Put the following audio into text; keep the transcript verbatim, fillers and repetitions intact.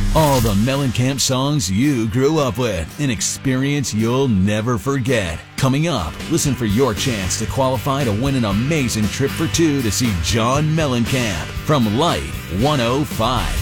All the Mellencamp songs you grew up with. An experience you'll never forget. Coming up, listen for your chance to qualify to win an amazing trip for two to see John Mellencamp from Light one oh five.